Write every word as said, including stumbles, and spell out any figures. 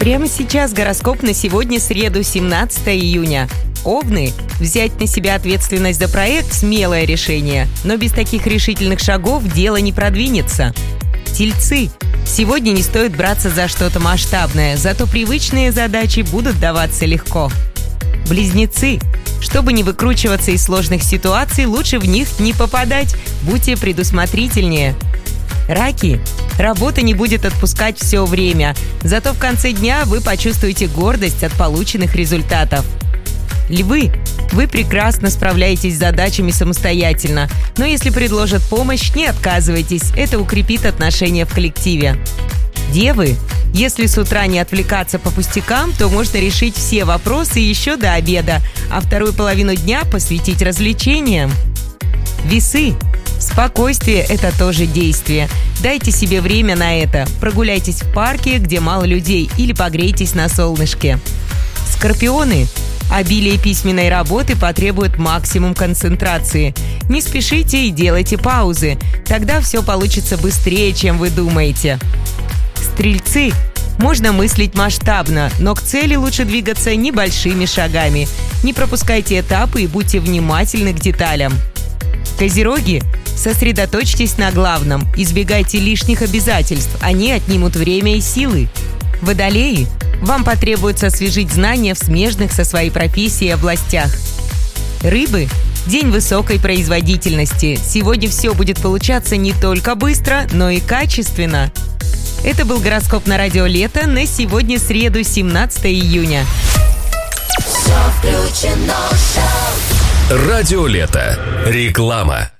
Прямо сейчас гороскоп на сегодня, среду, семнадцатое июня. Овны. Взять на себя ответственность за проект – смелое решение, но без таких решительных шагов дело не продвинется. Тельцы. Сегодня не стоит браться за что-то масштабное, зато привычные задачи будут даваться легко. Близнецы. Чтобы не выкручиваться из сложных ситуаций, лучше в них не попадать. Будьте предусмотрительнее. Раки. Работа не будет отпускать все время, зато в конце дня вы почувствуете гордость от полученных результатов. Львы. Вы прекрасно справляетесь с задачами самостоятельно, но если предложат помощь, не отказывайтесь, это укрепит отношения в коллективе. Девы. Если с утра не отвлекаться по пустякам, то можно решить все вопросы еще до обеда, а вторую половину дня посвятить развлечениям. Весы. Спокойствие – это тоже действие. Дайте себе время на это. Прогуляйтесь в парке, где мало людей, или погрейтесь на солнышке. Скорпионы. Обилие письменной работы потребует максимум концентрации. Не спешите и делайте паузы. Тогда все получится быстрее, чем вы думаете. Стрельцы. Можно мыслить масштабно, но к цели лучше двигаться небольшими шагами. Не пропускайте этапы и будьте внимательны к деталям. Козероги. Сосредоточьтесь на главном. Избегайте лишних обязательств. Они отнимут время и силы. Водолеи. Вам потребуется освежить знания в смежных со своей профессией областях. Рыбы. День высокой производительности. Сегодня все будет получаться не только быстро, но и качественно. Это был гороскоп на радио Лето на сегодня, среду, семнадцатое июня. Радио Лето. Реклама.